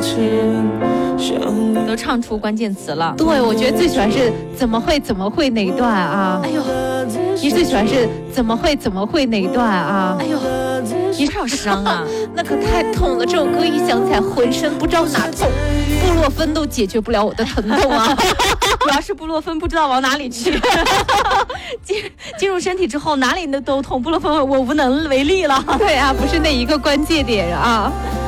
都唱出关键词了。 对，我觉得最喜欢是怎么会哪一段啊？ 哎呦， 你最喜欢是怎么会哪一段啊？ 哎呦，你好伤啊！ 那可太痛了，这首歌一想起来浑身不知道哪痛，布洛芬都解决不了我的疼痛啊！ 主要是布洛芬不知道往哪里去，进入身体之后哪里都痛，布洛芬我无能为力了。 对啊，不是那一个关键点啊。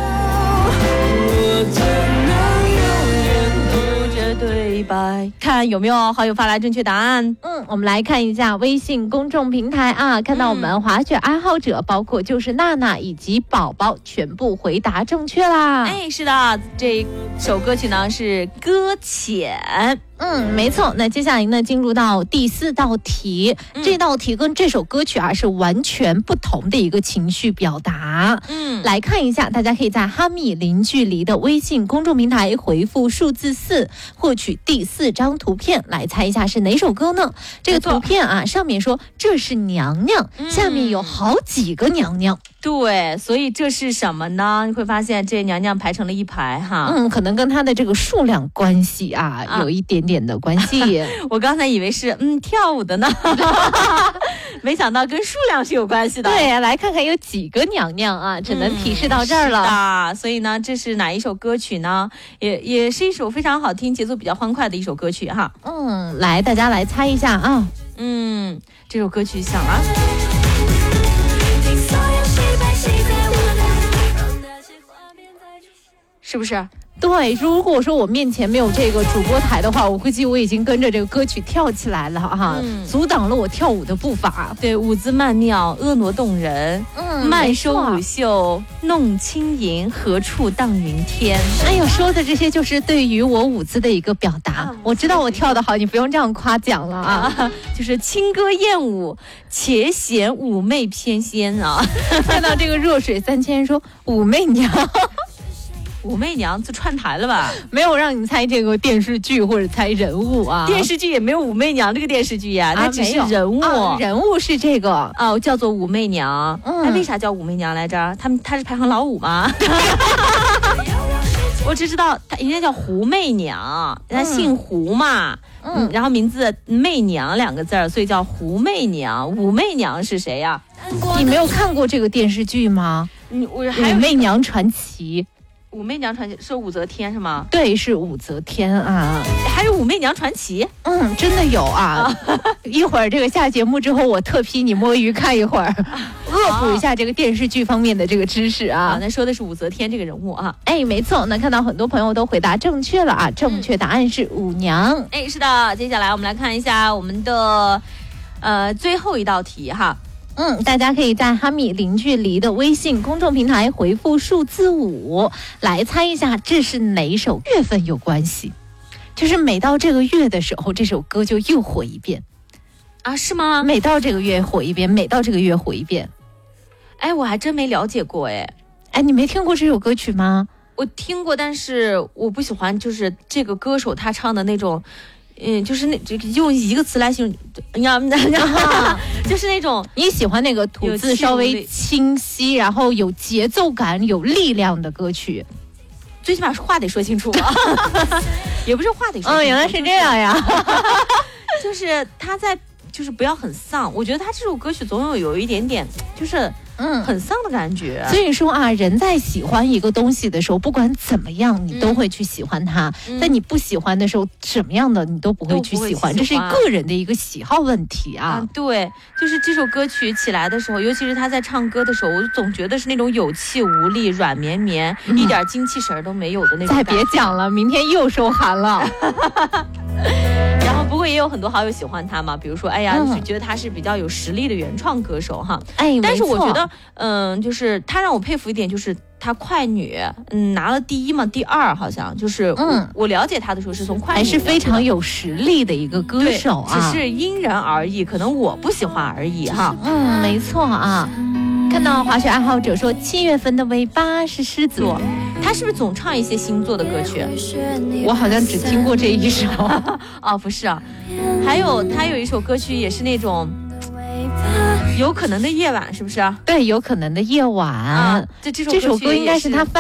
对白，看有没有好友发来正确答案。 我们来看一下微信公众平台啊，看到我们滑雪爱好者，包括就是娜娜以及宝宝全部回答正确啦。 哎，是的，这首歌曲呢是搁浅。 没错。那接下来呢，进入到第4道题。这道题跟这首歌曲啊是完全不同的一个情绪表达。来看一下，大家可以在哈密零距离的微信公众平台回复数字4，获取第4张图片，来猜一下是哪首歌呢？这个图片啊，上面说这是娘娘，下面有好几个娘娘。 对，所以这是什么呢？你会发现这娘娘排成了一排哈。 可能跟她的这个数量关系啊，有一点点的关系。 我刚才以为是跳舞的呢，没想到跟数量是有关系的。 对，来看看有几个娘娘啊，只能提示到这儿了。 是的，所以呢，这是哪一首歌曲呢？也是一首非常好听、节奏比较欢快的一首歌曲哈。 来，大家来猜一下啊。 这首歌曲响了。是不是？ 对，如果说我面前没有这个主播台的话，我估计我已经跟着这个歌曲跳起来了哈，阻挡了我跳舞的步伐。 对，舞姿曼妙，婀娜动人，慢收舞袖，弄轻盈，何处荡云天。 哎呦，说的这些就是对于我舞姿的一个表达。我知道我跳得好，你不用这样夸奖了啊。 就是轻歌艳舞，且显妩媚翩跹啊。 看到这个弱水三千说武媚娘。 武媚娘就串台了吧？ 没有让你猜这个电视剧或者猜人物啊。 电视剧也没有武媚娘这个电视剧呀，它只是人物。 人物是这个叫做武媚娘。为啥叫武媚娘来着？她是排行老五吗？我只知道她应该叫胡媚娘，她姓胡嘛。然后名字媚娘2个字，所以叫胡媚娘。武媚娘是谁呀？ 你没有看过这个电视剧吗？武媚娘传奇。 武媚娘传奇是武则天是吗？ 对，是武则天啊。 还有武媚娘传奇？ 真的有啊。一会儿这个下节目之后，我特批你摸鱼看一会儿，恶补一下这个电视剧方面的这个知识啊。 那说的是武则天这个人物啊。 哎，没错。那看到很多朋友都回答正确了啊，正确答案是舞娘。 哎，是的。接下来我们来看一下我们的最后一道题哈。 大家可以在哈密零距离的微信公众平台回复数字5，来猜一下这是哪首月份有关系。就是每到这个月的时候，这首歌就又火一遍啊？是吗？ 每到这个月火一遍，每到这个月火一遍。 哎，我还真没了解过哎， 你没听过这首歌曲吗？ 我听过，但是我不喜欢，就是这个歌手他唱的那种。就是用一个词来形容，就是那种你喜欢那个吐字稍微清晰，然后有节奏感、有力量的歌曲。 最起码话得说清楚啊，也不是话得说清楚。 原来是这样呀。 就是他在，就是不要很丧。我觉得他这首歌曲总有一点点，就是很丧的感觉。 所以说啊，人在喜欢一个东西的时候，不管怎么样，你都会去喜欢它。但你不喜欢的时候，什么样的你都不会去喜欢，这是个人的一个喜好问题啊。 对，就是这首歌曲起来的时候，尤其是他在唱歌的时候，我总觉得是那种有气无力、软绵绵，一点精气神都没有的那种。 再别讲了，明天又收寒了。 然后不过也有很多好友喜欢他嘛，比如说就是觉得他是比较有实力的原创歌手哈。但是我觉得就是他让我佩服一点，就是他快女拿了第1嘛，第2好像就是我了解他的时候是从快女， 还是非常有实力的一个歌手啊， 只是因人而异，可能我不喜欢而已哈。 没错啊。看到滑雪爱好者说7月份的尾巴是狮子座， 他是不是总唱一些星座的歌曲？ 我好像只听过这一首。 不是啊，还有他有一首歌曲也是那种有可能的夜晚，是不是？ 对，有可能的夜晚。 这首歌应该是他翻